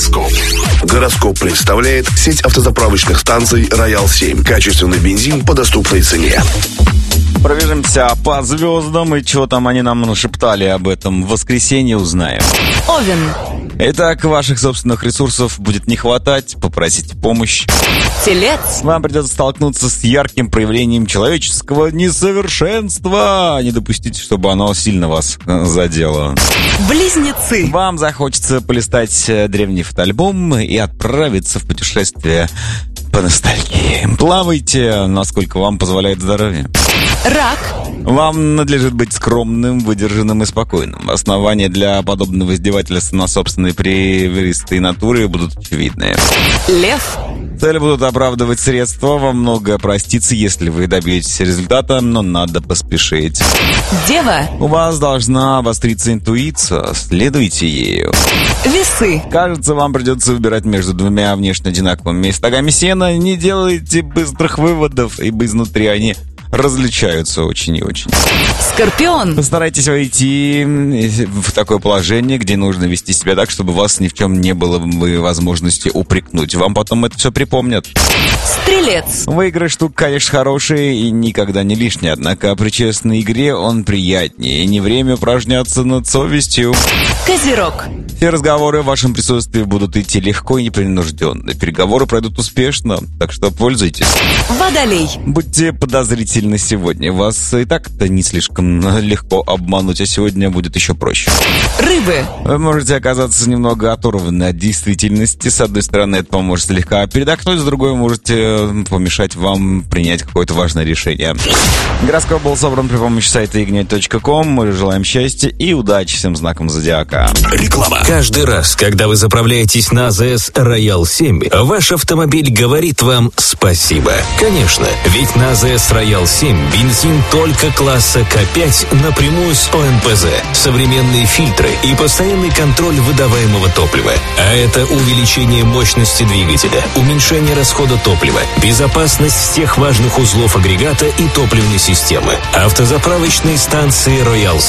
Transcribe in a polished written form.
Гороскоп. Гороскоп представляет сеть автозаправочных станций «Роял-7». Качественный бензин по доступной цене. Пробежимся по звездам, и что там они нам нашептали об этом в воскресенье, узнаем. Овен. Итак, ваших собственных ресурсов будет не хватать, попросите помощь. Телец. Вам придется столкнуться с ярким проявлением человеческого несовершенства. Не допустите, чтобы оно сильно вас задело. Близнецы. Вам захочется полистать древний фотоальбом и отправиться в путешествие по ностальгии. Плавайте, насколько вам позволяет здоровье. Рак. Вам надлежит быть скромным, выдержанным и спокойным. Основания для подобного издевательства на собственной прерывистой натуре будут очевидны. Лев. Цели будут оправдывать средства, вам многое простится, если вы добьетесь результата, но надо поспешить. Дева. У вас должна обостриться интуиция, следуйте ею. Весы. Кажется, вам придется выбирать между двумя внешне одинаковыми стогами сена. Не делайте быстрых выводов, ибо изнутри они различаются очень и очень. Скорпион. Постарайтесь войти в такое положение, где нужно вести себя так, чтобы вас ни в чем не было бы возможности упрекнуть. Вам потом это все припомнят. Стрелец. Выигрыш штука, конечно, хороший и никогда не лишний, однако при честной игре он приятнее. Не время упражняться над совестью. Козерог. Все разговоры в вашем присутствии будут идти легко и непринужденно. Переговоры пройдут успешно, так что пользуйтесь. Водолей. Будьте подозрительны сегодня. Вас и так-то не слишком легко обмануть, а сегодня будет еще проще. Рыбы. Вы можете оказаться немного оторваны от действительности. С одной стороны, это поможет слегка передохнуть, с другой можете помешать вам принять какое-то важное решение. Гороскоп был собран при помощи сайта ignite.com. Мы желаем счастья и удачи всем знакам зодиака. Реклама. Каждый раз, когда вы заправляетесь на АЗС Роял-7, ваш автомобиль говорит вам спасибо. Конечно, ведь на АЗС Роял-7 бензин только класса К5 напрямую с ОМПЗ, современные фильтры и постоянный контроль выдаваемого топлива. А это увеличение мощности двигателя, уменьшение расхода топлива, безопасность всех важных узлов агрегата и топливной системы. Автозаправочные станции Роял-7.